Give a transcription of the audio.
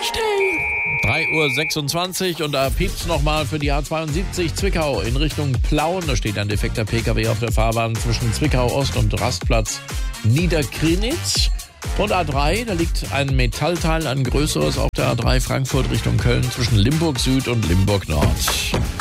Schnell! 3:26 Uhr und da piept's nochmal für die A72 Zwickau in Richtung Plauen. Da steht ein defekter PKW auf der Fahrbahn zwischen Zwickau Ost und Rastplatz Niederkrinitz. Und A3, da liegt ein Metallteil, ein größeres auf der A3 Frankfurt Richtung Köln zwischen Limburg Süd und Limburg Nord.